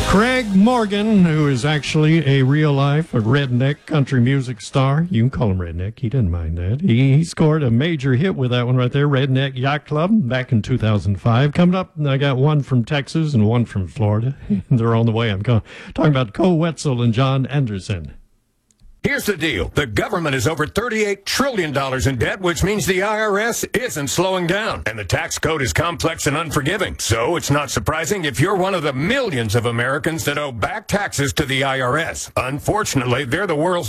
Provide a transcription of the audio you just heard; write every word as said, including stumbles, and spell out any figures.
Craig Morgan, who is actually a real-life a redneck country music star. You can call him redneck. He didn't mind that. He, he scored a major hit with that one right there, Redneck Yacht Club, back in two thousand five. Coming up, I got one from Texas and one from Florida. They're on the way. I'm talking about Cole Wetzel and John Anderson. Here's the deal. The government is over thirty-eight trillion dollars in debt, which means the I R S isn't slowing down. And the tax code is complex and unforgiving. So it's not surprising if you're one of the millions of Americans that owe back taxes to the I R S. Unfortunately, they're the world's